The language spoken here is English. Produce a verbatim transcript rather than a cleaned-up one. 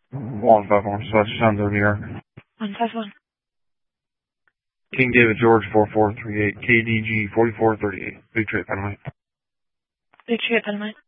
One five one, so your son's over here. One five one. King David George four four three eight, K D G forty-four thirty-eight. Big Trip, Panama. Big Trip, Panama.